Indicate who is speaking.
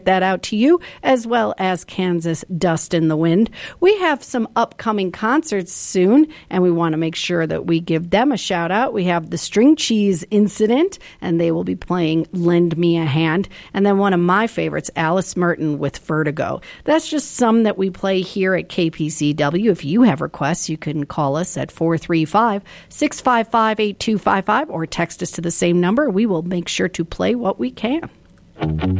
Speaker 1: that out to you, as well as Kansas Dust in the Wind. We have some upcoming concerts soon, and we want to make sure that we give them a shout out. We have the String Cheese Incident, and they will be playing Lend Me a Hand. And then one of my favorites, Alice Merton with Vertigo. That's just some that we play here at KPCW. If you have requests, you can call us at 435-655-8255 or text us to the same number. We will make sure to play what we can.